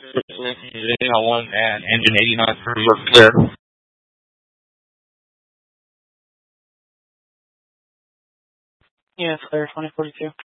1 and engine 89 for New York clear. Yeah, it's clear, 2042.